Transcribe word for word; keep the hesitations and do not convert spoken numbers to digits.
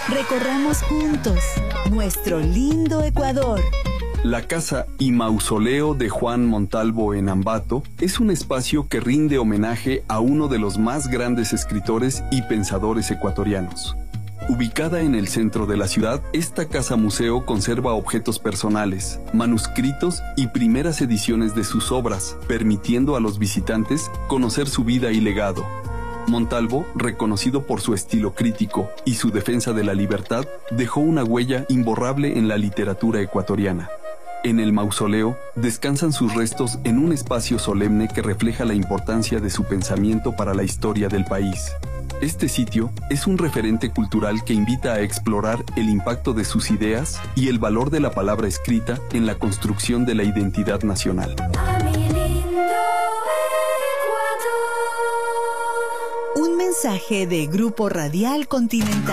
Recorramos juntos nuestro lindo Ecuador. La casa y mausoleo de Juan Montalvo en Ambato es un espacio que rinde homenaje a uno de los más grandes escritores y pensadores ecuatorianos. Ubicada en el centro de la ciudad, esta casa museo conserva objetos personales, manuscritos y primeras ediciones de sus obras, permitiendo a los visitantes conocer su vida y legado. Montalvo, reconocido por su estilo crítico y su defensa de la libertad, dejó una huella imborrable en la literatura ecuatoriana. En el mausoleo descansan sus restos en un espacio solemne que refleja la importancia de su pensamiento para la historia del país. Este sitio es un referente cultural que invita a explorar el impacto de sus ideas y el valor de la palabra escrita en la construcción de la identidad nacional. Un mensaje de Grupo Radial Continental.